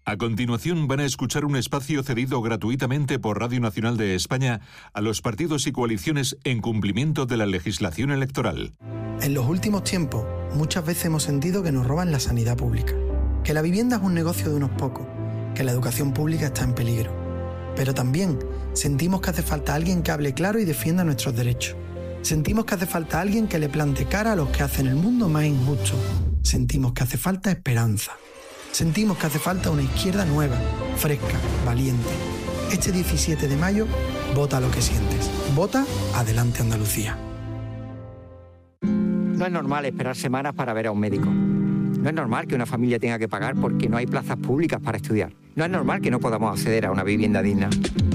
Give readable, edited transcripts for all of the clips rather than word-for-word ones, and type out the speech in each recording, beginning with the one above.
A continuación van a escuchar un espacio cedido gratuitamente por Radio Nacional de España a los partidos y coaliciones en cumplimiento de la legislación electoral. En los últimos tiempos, muchas veces hemos sentido que nos roban la sanidad pública, que la vivienda es un negocio de unos pocos, que la educación pública está en peligro. Pero también sentimos que hace falta alguien que hable claro y defienda nuestros derechos. Sentimos que hace falta alguien que le plante cara a los que hacen el mundo más injusto. Sentimos que hace falta esperanza. Sentimos que hace falta una izquierda nueva, fresca, valiente. Este 17 de mayo, vota lo que sientes. Vota Adelante Andalucía. No es normal esperar semanas para ver a un médico. No es normal que una familia tenga que pagar porque no hay plazas públicas para estudiar. No es normal que no podamos acceder a una vivienda digna.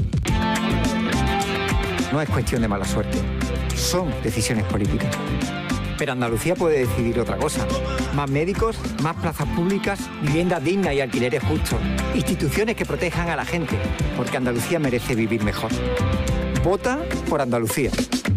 No es cuestión de mala suerte. Son decisiones políticas. Pero Andalucía puede decidir otra cosa. Más médicos, más plazas públicas, viviendas dignas y alquileres justos. Instituciones que protejan a la gente, porque Andalucía merece vivir mejor. Vota por Andalucía.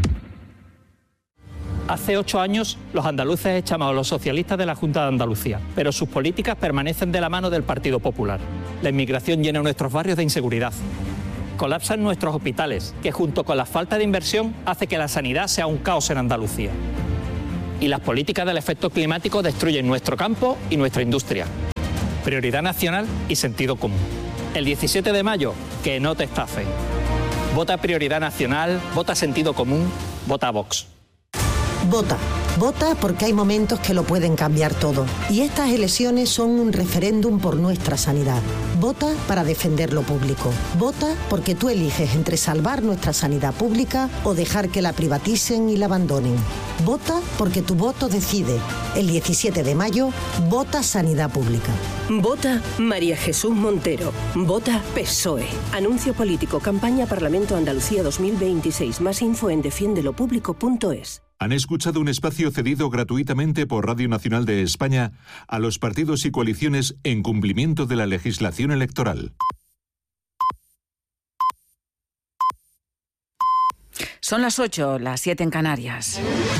Hace 8 años, los andaluces echamos a los socialistas de la Junta de Andalucía, pero sus políticas permanecen de la mano del Partido Popular. La inmigración llena nuestros barrios de inseguridad. Colapsan nuestros hospitales, que junto con la falta de inversión hace que la sanidad sea un caos en Andalucía. Y las políticas del efecto climático destruyen nuestro campo y nuestra industria. Prioridad nacional y sentido común. El 17 de mayo, que no te estafe. Vota Prioridad Nacional, vota Sentido Común, vota Vox. Vota. Vota porque hay momentos que lo pueden cambiar todo. Y estas elecciones son un referéndum por nuestra sanidad. Vota para defender lo público. Vota porque tú eliges entre salvar nuestra sanidad pública o dejar que la privaticen y la abandonen. Vota porque tu voto decide. El 17 de mayo, vota Sanidad Pública. Vota María Jesús Montero. Vota PSOE. Anuncio político. Campaña Parlamento Andalucía 2026. Más info en defiendelopublico.es. Han escuchado un espacio cedido gratuitamente por Radio Nacional de España a los partidos y coaliciones en cumplimiento de la legislación electoral. Son las 8, las 7 en Canarias.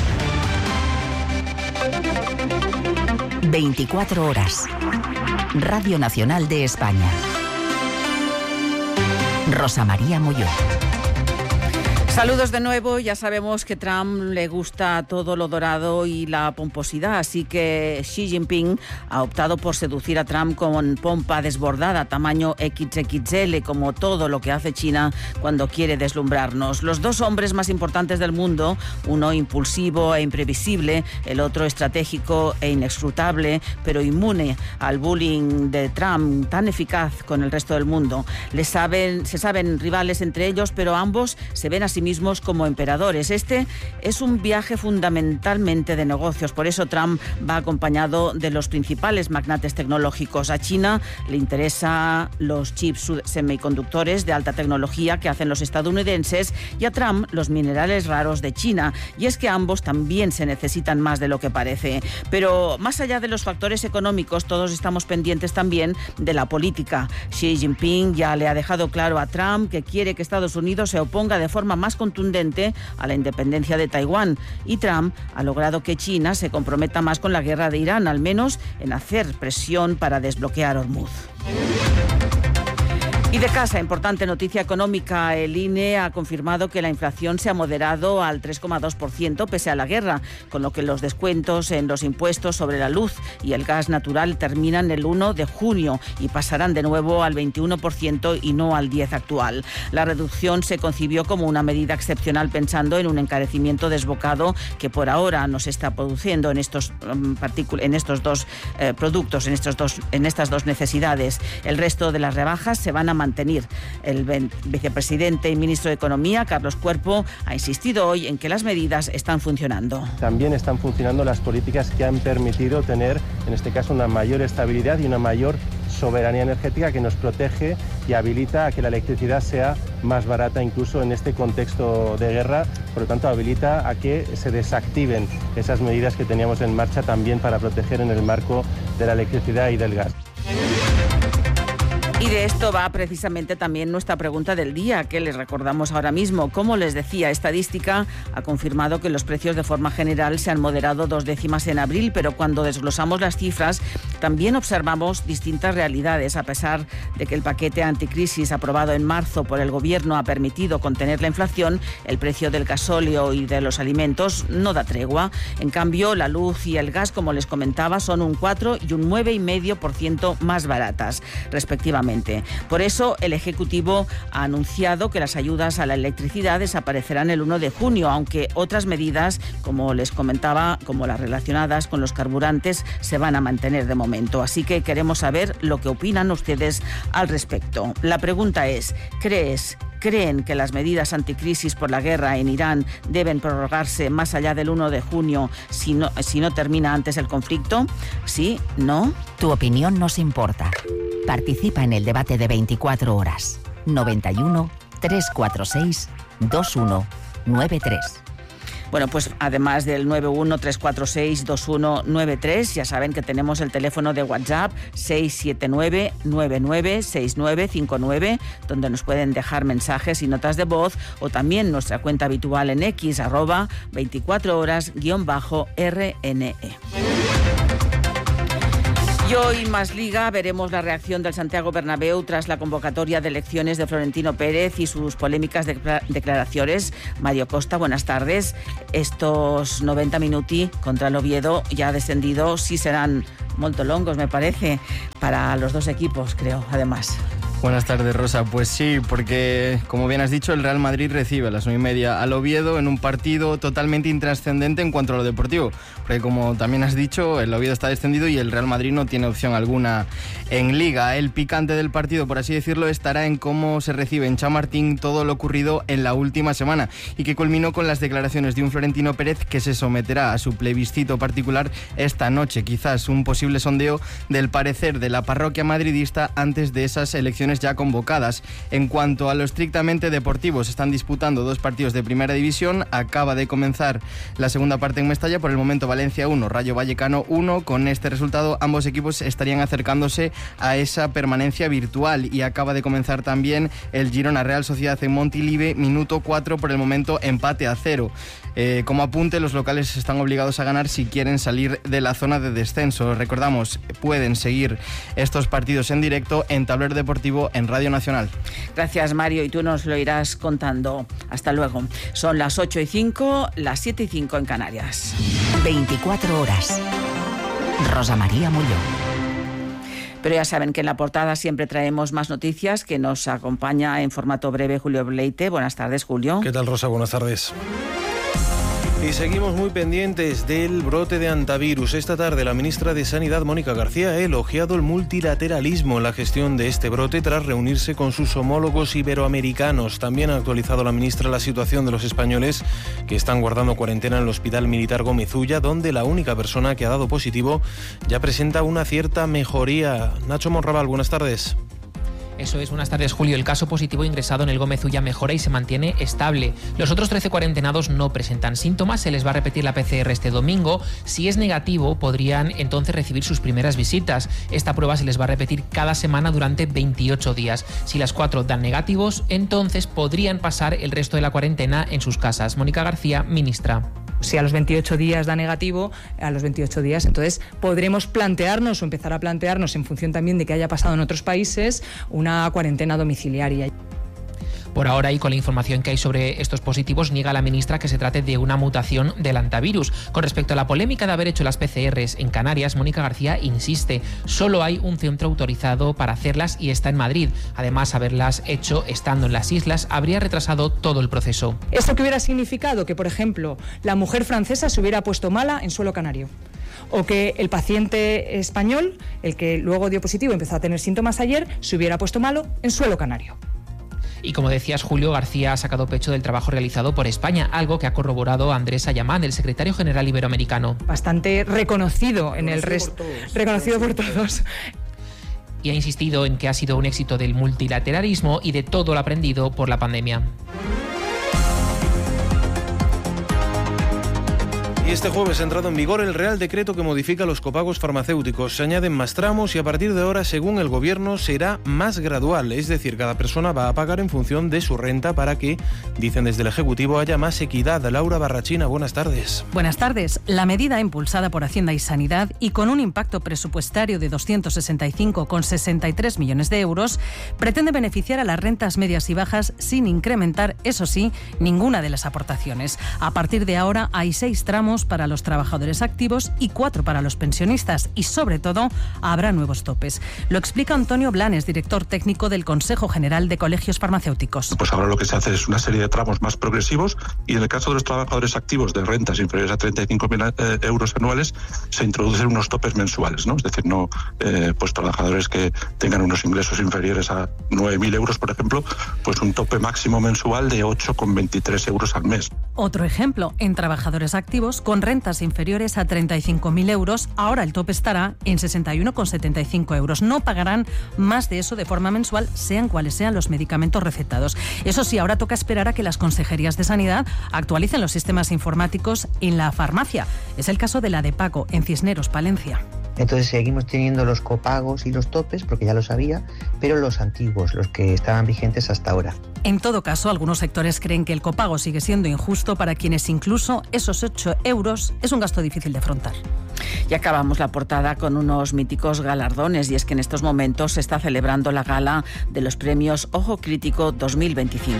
24 horas. Radio Nacional de España. Rosa María Molló. Saludos de nuevo. Ya sabemos que Trump le gusta todo lo dorado y la pomposidad, así que Xi Jinping ha optado por seducir a Trump con pompa desbordada, tamaño XXL, como todo lo que hace China cuando quiere deslumbrarnos. Los dos hombres más importantes del mundo, uno impulsivo e imprevisible, el otro estratégico e inescrutable, pero inmune al bullying de Trump, tan eficaz con el resto del mundo. Se saben rivales entre ellos, pero ambos se ven a sí mismos como emperadores. Este es un viaje fundamentalmente de negocios, por eso Trump va acompañado de los principales magnates tecnológicos. A China le interesan los chips semiconductores de alta tecnología que hacen los estadounidenses y a Trump los minerales raros de China. Y es que ambos también se necesitan más de lo que parece. Pero más allá de los factores económicos, todos estamos pendientes también de la política. Xi Jinping ya le ha dejado claro a Trump que quiere que Estados Unidos se oponga de forma más contundente a la independencia de Taiwán, y Trump ha logrado que China se comprometa más con la guerra de Irán, al menos en hacer presión para desbloquear Hormuz. Y de casa, importante noticia económica. El INE ha confirmado que la inflación se ha moderado al 3,2% pese a la guerra, con lo que los descuentos en los impuestos sobre la luz y el gas natural terminan el 1 de junio y pasarán de nuevo al 21% y no al 10% actual. La reducción se concibió como una medida excepcional pensando en un encarecimiento desbocado que por ahora no se está produciendo en estos dos productos, en estas dos necesidades. El resto de las rebajas se van a mantener. El vicepresidente y ministro de Economía, Carlos Cuerpo, ha insistido hoy en que las medidas están funcionando. También están funcionando las políticas que han permitido tener, en este caso, una mayor estabilidad y una mayor soberanía energética que nos protege y habilita a que la electricidad sea más barata incluso en este contexto de guerra. Por lo tanto, habilita a que se desactiven esas medidas que teníamos en marcha también para proteger en el marco de la electricidad y del gas. Y de esto va precisamente también nuestra pregunta del día, que les recordamos ahora mismo. Como les decía, Estadística ha confirmado que los precios de forma general se han moderado 2 décimas en abril, pero cuando desglosamos las cifras también observamos distintas realidades. A pesar de que el paquete anticrisis aprobado en marzo por el Gobierno ha permitido contener la inflación, el precio del gasóleo y de los alimentos no da tregua. En cambio, la luz y el gas, como les comentaba, son un 4 y un 9,5% más baratas, respectivamente. Por eso, el Ejecutivo ha anunciado que las ayudas a la electricidad desaparecerán el 1 de junio, aunque otras medidas, como les comentaba, como las relacionadas con los carburantes, se van a mantener de momento. Así que queremos saber lo que opinan ustedes al respecto. La pregunta es, ¿creen que las medidas anticrisis por la guerra en Irán deben prorrogarse más allá del 1 de junio si no termina antes el conflicto? ¿Sí? ¿No? Tu opinión nos importa. Participa en el debate de 24 horas. 91 346 2193. Bueno, pues además del 91-346-2193, ya saben que tenemos el teléfono de WhatsApp 679-996959, donde nos pueden dejar mensajes y notas de voz, o también nuestra cuenta habitual en X, @24horas_RNE. Y hoy, más Liga, veremos la reacción del Santiago Bernabéu tras la convocatoria de elecciones de Florentino Pérez y sus polémicas declaraciones. Mario Costa, buenas tardes. Estos 90 minuti contra el Oviedo ya descendido, sí serán molto longos, me parece, para los dos equipos, creo, además. Buenas tardes, Rosa. Pues sí, porque, como bien has dicho, el Real Madrid recibe a las 9:30 al Oviedo en un partido totalmente intrascendente en cuanto a lo deportivo. Porque, como también has dicho, el Oviedo está descendido y el Real Madrid no tiene opción alguna en Liga. El picante del partido, por así decirlo, estará en cómo se recibe en Chamartín todo lo ocurrido en la última semana y que culminó con las declaraciones de un Florentino Pérez que se someterá a su plebiscito particular esta noche. Quizás un posible sondeo del parecer de la parroquia madridista antes de esas elecciones ya convocadas. En cuanto a lo estrictamente deportivo, se están disputando 2 partidos de primera división. Acaba de comenzar la segunda parte en Mestalla. Por el momento, Valencia 1, Rayo Vallecano 1. Con este resultado, ambos equipos estarían acercándose a esa permanencia virtual. Y acaba de comenzar también el Girona Real Sociedad en Montilive, minuto 4, por el momento empate a 0. Como apunte, los locales están obligados a ganar si quieren salir de la zona de descenso. Recordamos, pueden seguir estos partidos en directo en Tablero Deportivo en Radio Nacional. Gracias, Mario, y tú nos lo irás contando. Hasta luego. Son las 8:05, las 7:05 en Canarias. 24 horas. Rosa María Mulló. Pero ya saben que en la portada siempre traemos más noticias, que nos acompaña en formato breve Julio Bleite. Buenas tardes, Julio. ¿Qué tal, Rosa? Buenas tardes. Y seguimos muy pendientes del brote de hantavirus. Esta tarde la ministra de Sanidad, Mónica García, ha elogiado el multilateralismo en la gestión de este brote tras reunirse con sus homólogos iberoamericanos. También ha actualizado la ministra la situación de los españoles que están guardando cuarentena en el Hospital Militar Gómez Ulla, donde la única persona que ha dado positivo ya presenta una cierta mejoría. Nacho Monraval, buenas tardes. Eso es, buenas tardes, Julio. El caso positivo ingresado en el Gómez Ulla mejora y se mantiene estable. Los otros 13 cuarentenados no presentan síntomas. Se les va a repetir la PCR este domingo. Si es negativo, podrían entonces recibir sus primeras visitas. Esta prueba se les va a repetir cada semana durante 28 días. Si las 4 dan negativos, entonces podrían pasar el resto de la cuarentena en sus casas. Mónica García, ministra. Si a los 28 días da negativo, a los 28 días entonces podremos plantearnos o empezar a plantearnos, en función también de qué haya pasado en otros países, una cuarentena domiciliaria. Por ahora, y con la información que hay sobre estos positivos, niega la ministra que se trate de una mutación del hantavirus. Con respecto a la polémica de haber hecho las PCRs en Canarias, Mónica García insiste, solo hay un centro autorizado para hacerlas y está en Madrid. Además, haberlas hecho estando en las islas habría retrasado todo el proceso. ¿Esto qué hubiera significado? Que, por ejemplo, la mujer francesa se hubiera puesto mala en suelo canario. O que el paciente español, el que luego dio positivo y empezó a tener síntomas ayer, se hubiera puesto malo en suelo canario. Y como decías, Julio, García ha sacado pecho del trabajo realizado por España, algo que ha corroborado Andrés Ayamán, el secretario general iberoamericano. Bastante reconocido en el resto, reconocido por todos. Y ha insistido en que ha sido un éxito del multilateralismo y de todo lo aprendido por la pandemia. Y este jueves ha entrado en vigor el Real Decreto que modifica los copagos farmacéuticos. Se añaden más tramos y a partir de ahora, según el Gobierno, será más gradual. Es decir, cada persona va a pagar en función de su renta para que, dicen desde el Ejecutivo, haya más equidad. Laura Barrachina, buenas tardes. Buenas tardes. La medida impulsada por Hacienda y Sanidad y con un impacto presupuestario de 265,63 millones de euros pretende beneficiar a las rentas medias y bajas sin incrementar, eso sí, ninguna de las aportaciones. A partir de ahora hay 6 tramos para los trabajadores activos y 4 para los pensionistas y, sobre todo, habrá nuevos topes. Lo explica Antonio Blanes, director técnico del Consejo General de Colegios Farmacéuticos. Pues ahora lo que se hace es una serie de tramos más progresivos y en el caso de los trabajadores activos de rentas inferiores a 35.000 euros anuales se introducen unos topes mensuales, ¿no? Es decir, no pues trabajadores que tengan unos ingresos inferiores a 9.000 euros, por ejemplo, pues un tope máximo mensual de 8,23 euros al mes. Otro ejemplo, en trabajadores activos con rentas inferiores a 35.000 euros, ahora el tope estará en 61,75 euros. No pagarán más de eso de forma mensual, sean cuales sean los medicamentos recetados. Eso sí, ahora toca esperar a que las consejerías de Sanidad actualicen los sistemas informáticos en la farmacia. Es el caso de la de Paco, en Cisneros, Palencia. Entonces seguimos teniendo los copagos y los topes, porque ya los había, pero los antiguos, los que estaban vigentes hasta ahora. En todo caso, algunos sectores creen que el copago sigue siendo injusto para quienes incluso esos 8 euros es un gasto difícil de afrontar. Y acabamos la portada con unos míticos galardones, y es que en estos momentos se está celebrando la gala de los premios Ojo Crítico 2025.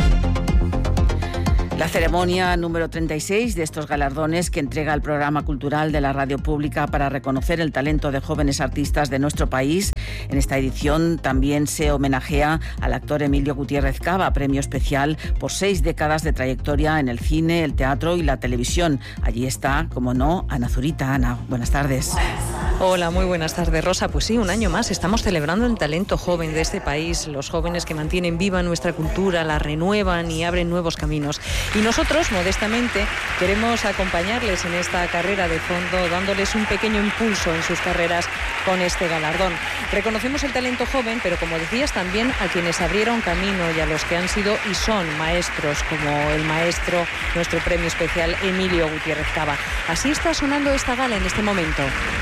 La ceremonia número 36 de estos galardones que entrega el programa cultural de la radio pública para reconocer el talento de jóvenes artistas de nuestro país. En esta edición también se homenajea al actor Emilio Gutiérrez Cava, premio especial por 6 décadas de trayectoria en el cine, el teatro y la televisión. Allí está, como no, Ana Zurita. Ana, buenas tardes. Hola, muy buenas tardes, Rosa. Pues sí, un año más estamos celebrando el talento joven de este país, los jóvenes que mantienen viva nuestra cultura, la renuevan y abren nuevos caminos. Y nosotros, modestamente, queremos acompañarles en esta carrera de fondo, dándoles un pequeño impulso en sus carreras con este galardón. Reconocemos el talento joven, pero como decías, también a quienes abrieron camino y a los que han sido y son maestros, como el maestro, nuestro premio especial, Emilio Gutiérrez Cava. Así está sonando esta gala en este momento.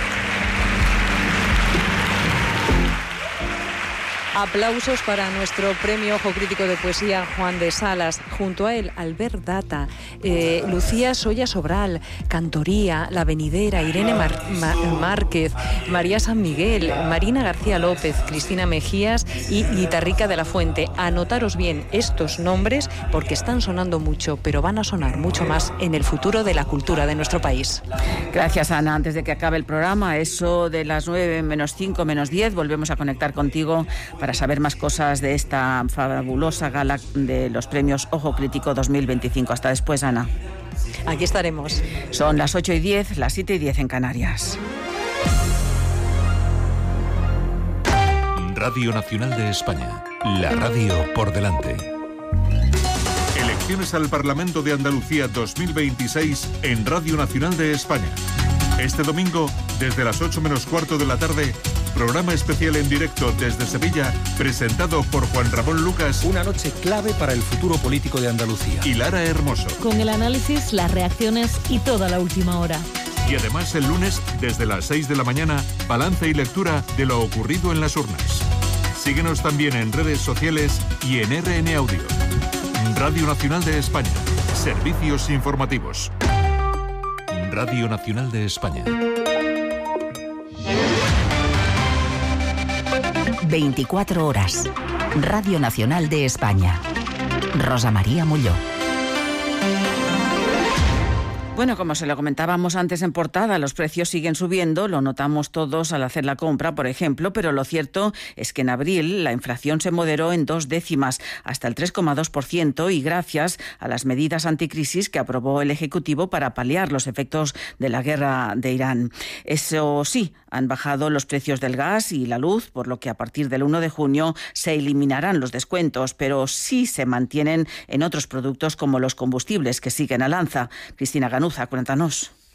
Aplausos para nuestro premio Ojo Crítico de Poesía, Juan de Salas. Junto a él, Albert Data, Lucía Soya Sobral, Cantoría, La Venidera, Irene Márquez, María San Miguel, Marina García López, Cristina Mejías y Guitarrica de la Fuente. Anotaros bien estos nombres porque están sonando mucho, pero van a sonar mucho más en el futuro de la cultura de nuestro país. Gracias, Ana. Antes de que acabe el programa, eso de las 9 menos 5 menos 10, volvemos a conectar contigo para saber más cosas de esta fabulosa gala de los premios Ojo Crítico 2025. Hasta después, Ana. Aquí estaremos. Son las 8:10, las 7:10 en Canarias. Radio Nacional de España, la radio por delante. Elecciones al Parlamento de Andalucía 2026 en Radio Nacional de España. Este domingo, desde las 8 menos cuarto de la tarde, programa especial en directo desde Sevilla, presentado por Juan Ramón Lucas. Una noche clave para el futuro político de Andalucía. Y Lara Hermoso. Con el análisis, las reacciones y toda la última hora. Y además el lunes, desde las 6 de la mañana, balance y lectura de lo ocurrido en las urnas. Síguenos también en redes sociales y en RN Audio. Radio Nacional de España. Servicios informativos. Radio Nacional de España. 24 horas. Radio Nacional de España. Rosa María Mulló. Bueno, como se lo comentábamos antes en portada, los precios siguen subiendo, lo notamos todos al hacer la compra, por ejemplo, pero lo cierto es que en abril la inflación se moderó en 2 décimas, hasta el 3,2%, y gracias a las medidas anticrisis que aprobó el Ejecutivo para paliar los efectos de la guerra de Irán. Eso sí, han bajado los precios del gas y la luz, por lo que a partir del 1 de junio se eliminarán los descuentos, pero sí se mantienen en otros productos como los combustibles, que siguen al alza. Cristina Ganuza, cuéntanos.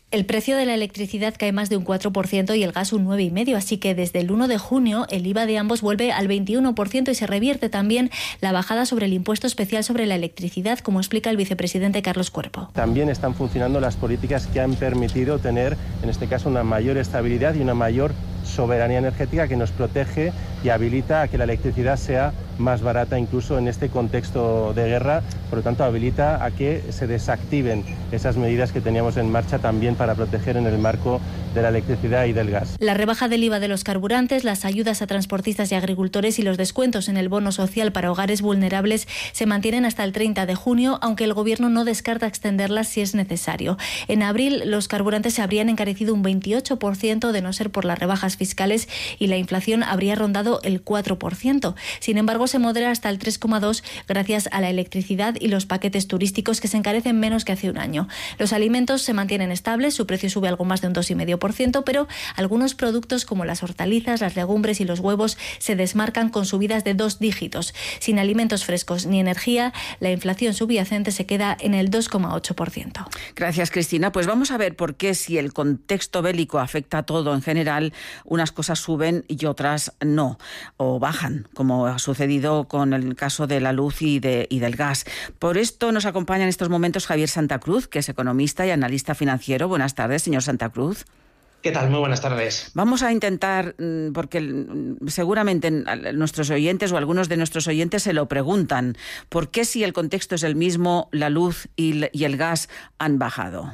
El precio de la electricidad cae más de un 4% y el gas un 9,5%, así que desde el 1 de junio el IVA de ambos vuelve al 21% y se revierte también la bajada sobre el impuesto especial sobre la electricidad, como explica el vicepresidente Carlos Cuerpo. También están funcionando las políticas que han permitido tener, en este caso, una mayor estabilidad y una mayor soberanía energética que nos protege y habilita a que la electricidad sea más barata incluso en este contexto de guerra. Por lo tanto, habilita a que se desactiven esas medidas que teníamos en marcha también para proteger en el marco de la electricidad y del gas. La rebaja del IVA de los carburantes, las ayudas a transportistas y agricultores y los descuentos en el bono social para hogares vulnerables se mantienen hasta el 30 de junio, aunque el Gobierno no descarta extenderlas si es necesario. En abril, los carburantes se habrían encarecido un 28% de no ser por las rebajas fiscales y la inflación habría rondado el 4%. Sin embargo, se modera hasta el 3,2% gracias a la electricidad y los paquetes turísticos que se encarecen menos que hace un año. Los alimentos se mantienen estables, su precio sube algo más de un 2,5%, pero algunos productos como las hortalizas, las legumbres y los huevos se desmarcan con subidas de 2 dígitos. Sin alimentos frescos ni energía, la inflación subyacente se queda en el 2,8%. Gracias, Cristina. Pues vamos a ver por qué, si el contexto bélico afecta a todo en general, unas cosas suben y otras no, o bajan, como ha sucedido con el caso de la luz y del gas. Por esto nos acompaña en estos momentos Javier Santa Cruz, que es economista y analista financiero. Buenas tardes, señor Santa Cruz. ¿Qué tal? Muy buenas tardes. Vamos a intentar, porque seguramente nuestros oyentes o algunos de nuestros oyentes se lo preguntan, ¿por qué, si el contexto es el mismo, la luz y el gas han bajado?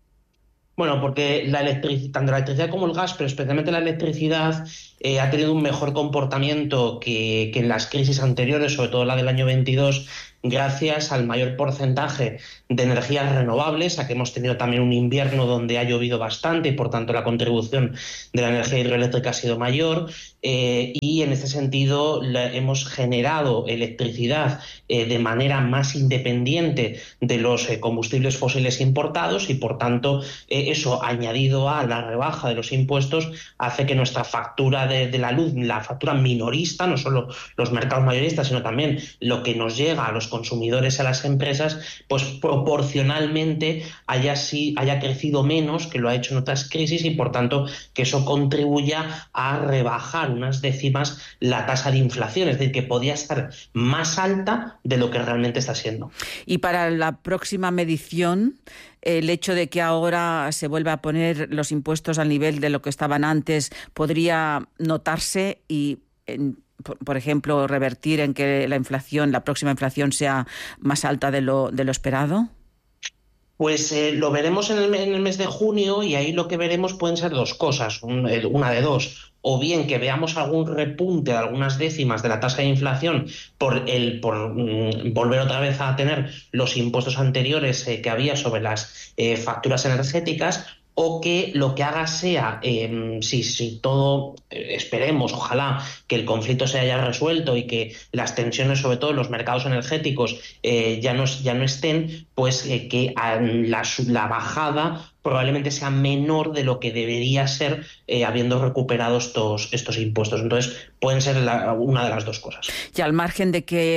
Bueno, porque tanto la electricidad como el gas, pero especialmente la electricidad, ha tenido un mejor comportamiento que en las crisis anteriores, sobre todo la del año 22, gracias al mayor porcentaje de energías renovables, a que hemos tenido también un invierno donde ha llovido bastante y por tanto la contribución de la energía hidroeléctrica ha sido mayor, y en ese sentido hemos generado electricidad de manera más independiente de los combustibles fósiles importados y por tanto eso, añadido a la rebaja de los impuestos, hace que nuestra factura de la luz, la factura minorista, no solo los mercados mayoristas, sino también lo que nos llega a los consumidores, a las empresas, pues proporcionalmente haya crecido menos que lo ha hecho en otras crisis y por tanto que eso contribuya a rebajar unas décimas la tasa de inflación, es decir, que podía estar más alta de lo que realmente está siendo. Y para la próxima medición, el hecho de que ahora se vuelva a poner los impuestos al nivel de lo que estaban antes podría notarse y, por ejemplo, revertir en que la próxima inflación sea más alta de lo esperado. Pues lo veremos en el mes de junio y ahí lo que veremos pueden ser dos cosas, una de dos. O bien que veamos algún repunte de algunas décimas de la tasa de inflación por volver otra vez a tener los impuestos anteriores que había sobre las facturas energéticas, o que lo que haga sea, si todo, esperemos, ojalá, que el conflicto se haya resuelto y que las tensiones, sobre todo en los mercados energéticos, ya no estén, pues que la bajada probablemente sea menor de lo que debería ser habiendo recuperado estos impuestos. Entonces, pueden ser una de las dos cosas. Y al margen de que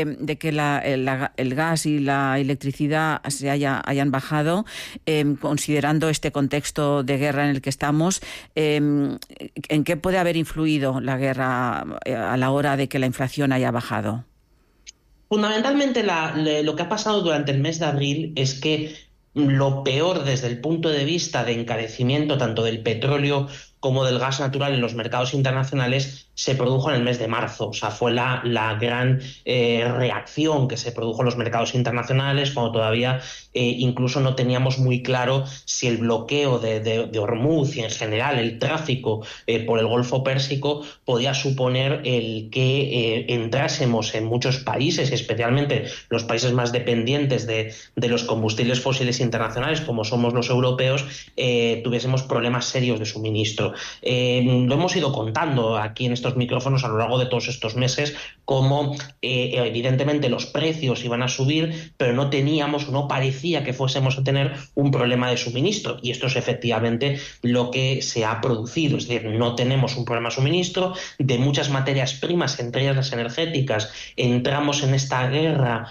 el gas y la electricidad se hayan bajado, considerando este contexto de guerra en el que estamos, ¿en qué puede haber influido la guerra a la hora de que la inflación haya bajado? Fundamentalmente lo que ha pasado durante el mes de abril es que lo peor desde el punto de vista de encarecimiento tanto del petróleo como del gas natural en los mercados internacionales se produjo en el mes de marzo. O sea, fue la gran reacción que se produjo en los mercados internacionales cuando todavía incluso no teníamos muy claro si el bloqueo de Hormuz y en general el tráfico por el Golfo Pérsico podía suponer el que entrásemos en muchos países, especialmente los países más dependientes de los combustibles fósiles internacionales como somos los europeos, tuviésemos problemas serios de suministro. suministro. Lo hemos ido contando aquí en estos micrófonos a lo largo de todos estos meses, cómo evidentemente los precios iban a subir, pero no teníamos, no parecía que fuésemos a tener un problema de suministro, y esto es efectivamente lo que se ha producido. Es decir, no tenemos un problema de suministro de muchas materias primas, entre ellas las energéticas. Entramos en esta guerra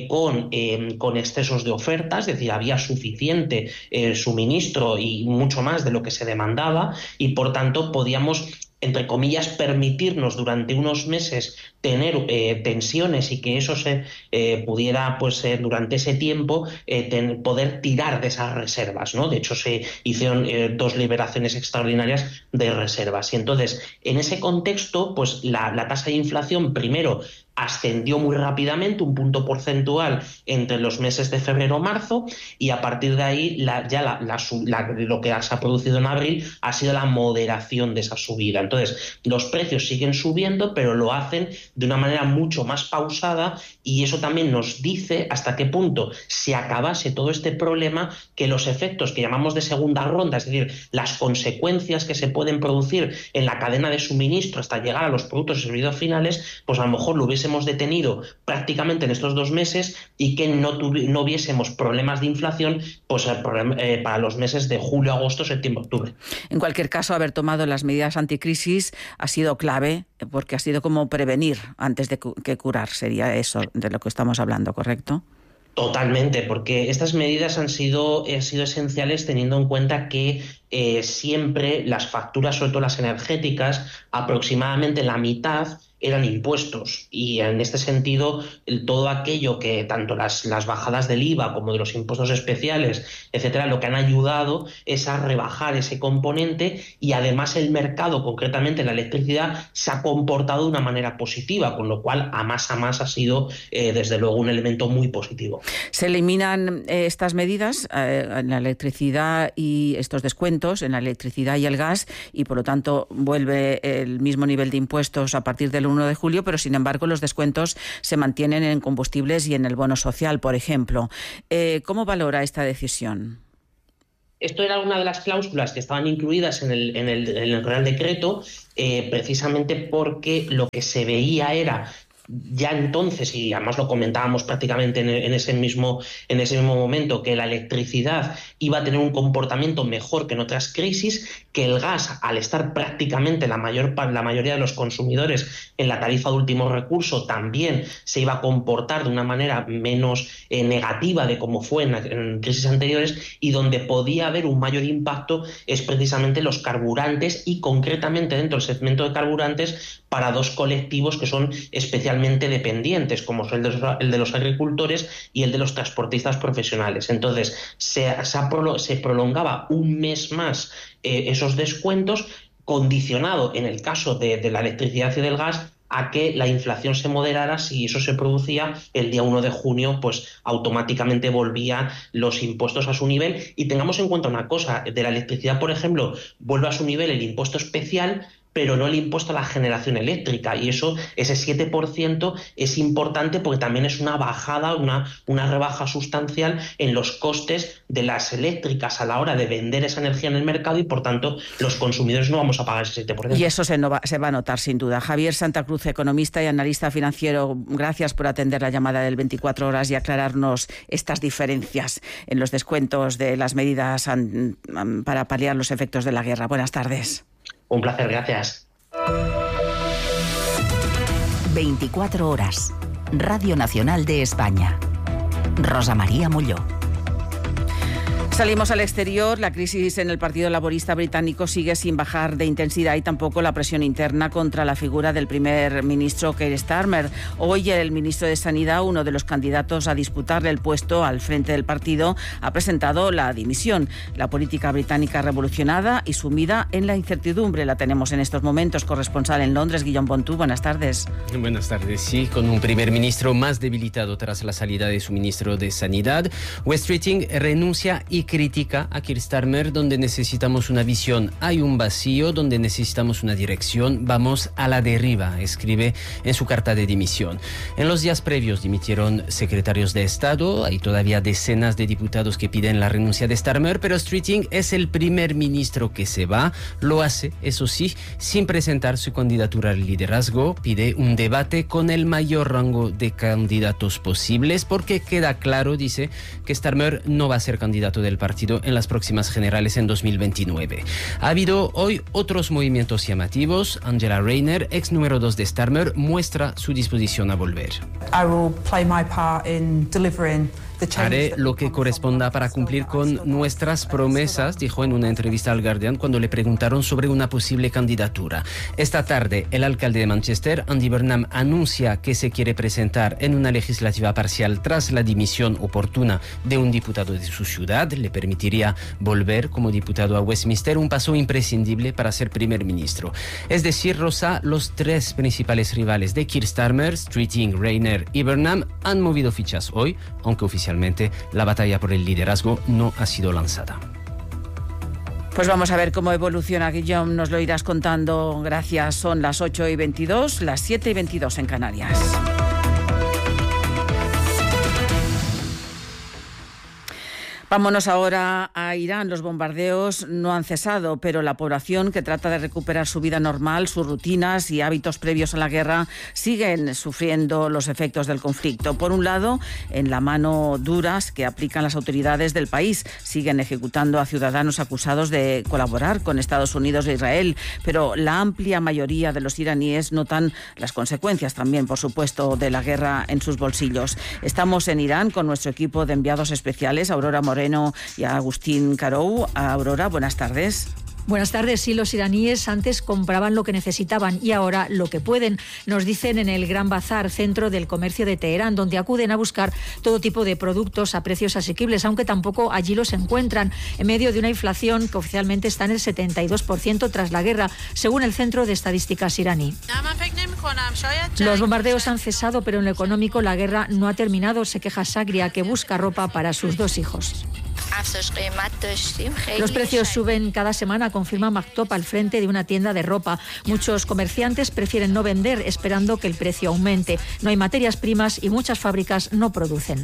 con excesos de oferta, es decir, había suficiente suministro y mucho más de lo que se demandaba, y por tanto podíamos, entre comillas, permitirnos durante unos meses tener tensiones, y que eso se pudiera, pues durante ese tiempo, poder tirar de esas reservas, ¿no? De hecho, se hicieron 2 liberaciones extraordinarias de reservas. Y entonces, en ese contexto, pues la tasa de inflación, primero, ascendió muy rápidamente, un punto porcentual entre los meses de febrero-marzo, y a partir de ahí lo que se ha producido en abril ha sido la moderación de esa subida. Entonces, los precios siguen subiendo, pero lo hacen de una manera mucho más pausada, y eso también nos dice hasta qué punto, si acabase todo este problema, que los efectos que llamamos de segunda ronda, es decir, las consecuencias que se pueden producir en la cadena de suministro hasta llegar a los productos y servicios finales, pues a lo mejor lo hubiésemos detenido prácticamente en estos 2 meses, y que no hubiésemos problemas de inflación pues para los meses de julio, agosto, septiembre, octubre. En cualquier caso, haber tomado las medidas anticrisis ha sido clave, porque ha sido como prevenir antes de que curar. Sería eso de lo que estamos hablando, ¿correcto? Totalmente, porque estas medidas han sido esenciales, teniendo en cuenta que siempre las facturas, sobre todo las energéticas, aproximadamente la mitad eran impuestos, y en este sentido todo aquello que tanto las bajadas del IVA como de los impuestos especiales, etcétera, lo que han ayudado es a rebajar ese componente, y además el mercado, concretamente la electricidad, se ha comportado de una manera positiva, con lo cual a más ha sido desde luego un elemento muy positivo. Se eliminan estas medidas en la electricidad y estos descuentos en la electricidad y el gas, y por lo tanto vuelve el mismo nivel de impuestos a partir del 1 de julio, pero sin embargo los descuentos se mantienen en combustibles y en el bono social, por ejemplo. ¿Cómo valora esta decisión? Esto era una de las cláusulas que estaban incluidas en el Real Decreto, precisamente porque lo que se veía era ya entonces, y además lo comentábamos prácticamente en ese mismo momento, que la electricidad iba a tener un comportamiento mejor que en otras crisis, que el gas, al estar prácticamente la mayoría de los consumidores en la tarifa de último recurso, también se iba a comportar de una manera menos negativa de como fue en crisis anteriores, y donde podía haber un mayor impacto es precisamente los carburantes, y concretamente dentro del segmento de carburantes para 2 colectivos que son especialmente dependientes, como son el de los agricultores y el de los transportistas profesionales. Entonces se prolongaba un mes más esos descuentos, condicionado en el caso de la electricidad y del gas a que la inflación se moderara. Si eso se producía el día 1 de junio, pues automáticamente volvían los impuestos a su nivel. Y tengamos en cuenta una cosa, de la electricidad, por ejemplo, vuelve a su nivel el impuesto especial, pero no el impuesto a la generación eléctrica, y ese 7% es importante porque también es una bajada, una rebaja sustancial en los costes de las eléctricas a la hora de vender esa energía en el mercado, y por tanto los consumidores no vamos a pagar ese 7%. Y eso se va a notar sin duda. Javier Santa Cruz, economista y analista financiero, gracias por atender la llamada del 24 horas y aclararnos estas diferencias en los descuentos de las medidas para paliar los efectos de la guerra. Buenas tardes. Un placer, gracias. 24 horas. Radio Nacional de España. Rosa María Molló. Salimos al exterior. La crisis en el Partido Laborista británico sigue sin bajar de intensidad, y tampoco la presión interna contra la figura del primer ministro Keir Starmer. Hoy el ministro de Sanidad, uno de los candidatos a disputarle el puesto al frente del partido, ha presentado la dimisión. La política británica revolucionada y sumida en la incertidumbre. La tenemos en estos momentos. Corresponsal en Londres, Guillaume Pontú. Buenas tardes. Buenas tardes. Sí, con un primer ministro más debilitado tras la salida de su ministro de Sanidad, Wes Streeting renuncia y critica a Keir Starmer, donde necesitamos una visión. Hay un vacío donde necesitamos una dirección. Vamos a la deriva, escribe en su carta de dimisión. En los días previos dimitieron secretarios de Estado. Hay todavía decenas de diputados que piden la renuncia de Starmer, pero Streeting es el primer ministro que se va. Lo hace, eso sí, sin presentar su candidatura al liderazgo. Pide un debate con el mayor rango de candidatos posibles, porque queda claro, dice, que Starmer no va a ser candidato del partido en las próximas generales en 2029. Ha habido hoy otros movimientos llamativos. Angela Rayner, ex número 2 de Starmer, muestra su disposición a volver. I will play my part in delivering. Haré lo que corresponda para cumplir con nuestras promesas, dijo en una entrevista al Guardian cuando le preguntaron sobre una posible candidatura. Esta tarde, el alcalde de Manchester, Andy Burnham, anuncia que se quiere presentar en una legislativa parcial tras la dimisión oportuna de un diputado de su ciudad. Le permitiría volver como diputado a Westminster, un paso imprescindible para ser primer ministro. Es decir, Rosa, los tres principales rivales de Keir Starmer, Streeting, Rayner y Burnham, han movido fichas hoy, aunque oficialmente la batalla por el liderazgo no ha sido lanzada. Pues vamos a ver cómo evoluciona, Guillaume, nos lo irás contando. Gracias, son las 8:22, las 7:22 en Canarias. Vámonos ahora a Irán. Los bombardeos no han cesado, pero la población que trata de recuperar su vida normal, sus rutinas y hábitos previos a la guerra siguen sufriendo los efectos del conflicto. Por un lado, en la mano duras que aplican las autoridades del país, siguen ejecutando a ciudadanos acusados de colaborar con Estados Unidos e Israel, pero la amplia mayoría de los iraníes notan las consecuencias también, por supuesto, de la guerra en sus bolsillos. Estamos en Irán con nuestro equipo de enviados especiales, Aurora Moreno y a Agustín Carou. Aurora, buenas tardes. Buenas tardes. Sí, los iraníes antes compraban lo que necesitaban y ahora lo que pueden. Nos dicen en el Gran Bazar, centro del comercio de Teherán, donde acuden a buscar todo tipo de productos a precios asequibles, aunque tampoco allí los encuentran, en medio de una inflación que oficialmente está en el 72% tras la guerra, según el Centro de Estadísticas iraní. Los bombardeos han cesado, pero en lo económico la guerra no ha terminado, se queja Sagria, que busca ropa para sus 2 hijos. Los precios suben cada semana, confirma Maktop al frente de una tienda de ropa. Muchos comerciantes prefieren no vender esperando que el precio aumente. No hay materias primas y muchas fábricas no producen.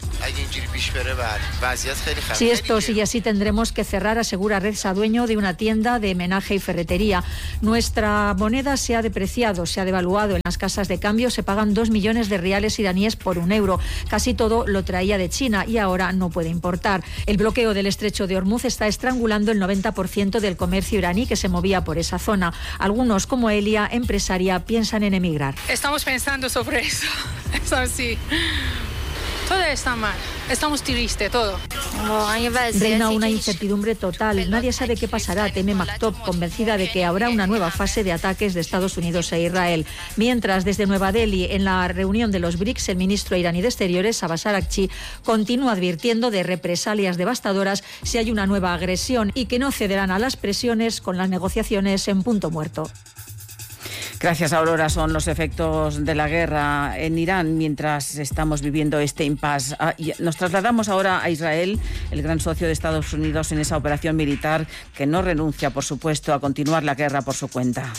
Si esto sigue así, tendremos que cerrar, asegura Reza, dueño de una tienda de menaje y ferretería. Nuestra moneda se ha depreciado, se ha devaluado. En las casas de cambio se pagan 2 millones de riales iraníes por €1. Casi todo lo traía de China y ahora no puede importar. El bloqueo del estrecho de Hormuz está estrangulando el 90% del comercio iraní que se movía por esa zona. Algunos, como Elia, empresaria, piensan en emigrar. Estamos pensando sobre eso. Eso sí. Todo está mal, estamos tristes, todo. Reina una incertidumbre total. Nadie sabe qué pasará, teme Maktop, convencida de que habrá una nueva fase de ataques de Estados Unidos e Israel. Mientras, desde Nueva Delhi, en la reunión de los BRICS, el ministro iraní de Exteriores, Abbas Araghchi, continúa advirtiendo de represalias devastadoras si hay una nueva agresión y que no cederán a las presiones con las negociaciones en punto muerto. Gracias, Aurora. Son los efectos de la guerra en Irán mientras estamos viviendo este impasse. Nos trasladamos ahora a Israel, el gran socio de Estados Unidos en esa operación militar que no renuncia, por supuesto, a continuar la guerra por su cuenta.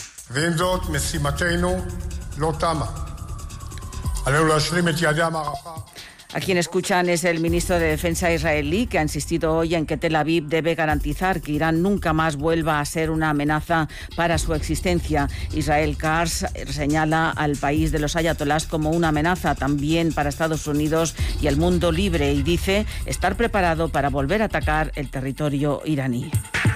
A quien escuchan es el ministro de Defensa israelí, que ha insistido hoy en que Tel Aviv debe garantizar que Irán nunca más vuelva a ser una amenaza para su existencia. Israel Katz señala al país de los ayatolás como una amenaza también para Estados Unidos y el mundo libre y dice estar preparado para volver a atacar el territorio iraní.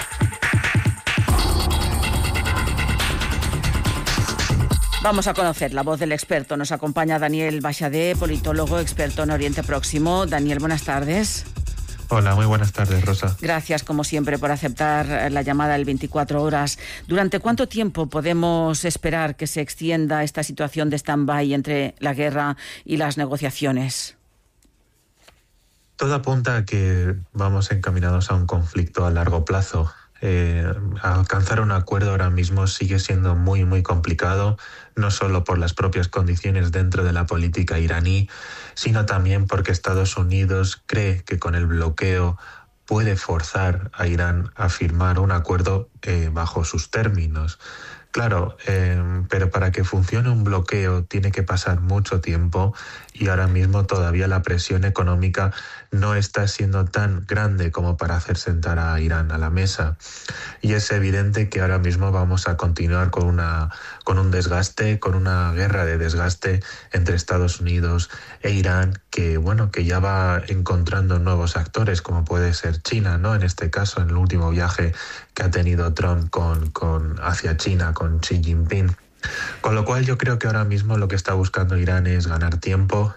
Vamos a conocer la voz del experto. Nos acompaña Daniel Bachadé, politólogo, experto en Oriente Próximo. Daniel, buenas tardes. Hola, muy buenas tardes, Rosa. Gracias, como siempre, por aceptar la llamada del 24 horas. ¿Durante cuánto tiempo podemos esperar que se extienda esta situación de stand-by entre la guerra y las negociaciones? Todo apunta a que vamos encaminados a un conflicto a largo plazo. Alcanzar un acuerdo ahora mismo sigue siendo muy, muy complicado, no solo por las propias condiciones dentro de la política iraní, sino también porque Estados Unidos cree que con el bloqueo puede forzar a Irán a firmar un acuerdo bajo sus términos. Claro, pero para que funcione un bloqueo tiene que pasar mucho tiempo y ahora mismo todavía la presión económica no está siendo tan grande como para hacer sentar a Irán a la mesa. Y es evidente que ahora mismo vamos a continuar con un desgaste, con una guerra de desgaste entre Estados Unidos e Irán, que ya va encontrando nuevos actores, como puede ser China, ¿no? En este caso, en el último viaje que ha tenido Trump hacia China con Xi Jinping. Con lo cual yo creo que ahora mismo lo que está buscando Irán es ganar tiempo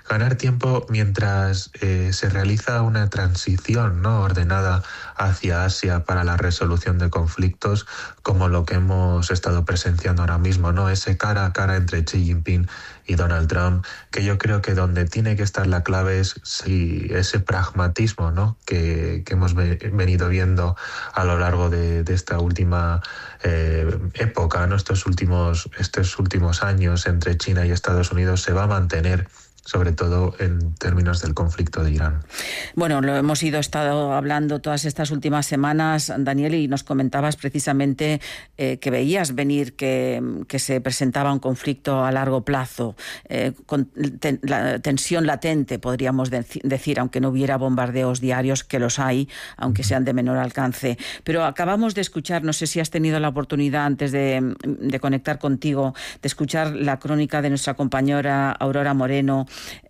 mientras se realiza una transición, ¿no?, ordenada hacia Asia para la resolución de conflictos, como lo que hemos estado presenciando ahora mismo, ¿no? Ese cara a cara entre Xi Jinping y Donald Trump, que yo creo que donde tiene que estar la clave es ese pragmatismo, ¿no?, que hemos venido viendo a lo largo de esta última época, ¿no? Estos últimos años entre China y Estados Unidos se va a mantener, sobre todo en términos del conflicto de Irán. Bueno, lo hemos estado hablando todas estas últimas semanas, Daniel, y nos comentabas precisamente que veías venir que se presentaba un conflicto a largo plazo, con la tensión latente, podríamos decir, aunque no hubiera bombardeos diarios, que los hay, aunque sean de menor alcance. Pero acabamos de escuchar, no sé si has tenido la oportunidad antes de conectar contigo, de escuchar la crónica de nuestra compañera Aurora Moreno,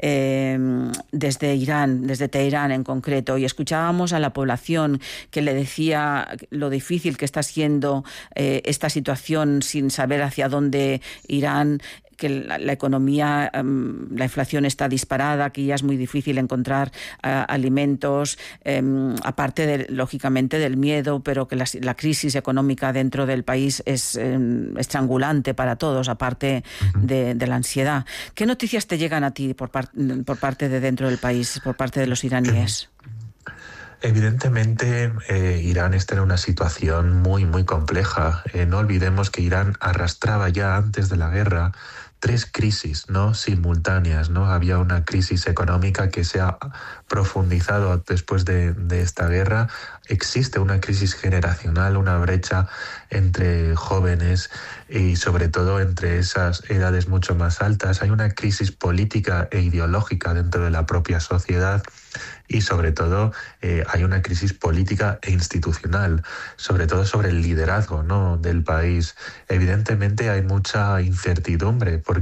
desde Irán, desde Teherán en concreto, y escuchábamos a la población que le decía lo difícil que está siendo esta situación sin saber hacia dónde irán, que la economía, la inflación está disparada, que ya es muy difícil encontrar alimentos, aparte lógicamente del miedo, pero que la crisis económica dentro del país es estrangulante para todos, aparte de la ansiedad. ¿Qué noticias te llegan a ti por parte de dentro del país, por parte de los iraníes? Evidentemente, Irán está en una situación muy, muy compleja. No olvidemos que Irán arrastraba ya antes de la guerra 3 crisis, ¿no?, simultáneas, ¿no? Había una crisis económica que se ha profundizado después de esta guerra. Existe una crisis generacional, una brecha entre jóvenes y sobre todo entre esas edades mucho más altas. Hay una crisis política e ideológica dentro de la propia sociedad y sobre todo hay una crisis política e institucional, sobre todo sobre el liderazgo, ¿no?, del país. Evidentemente hay mucha incertidumbre porque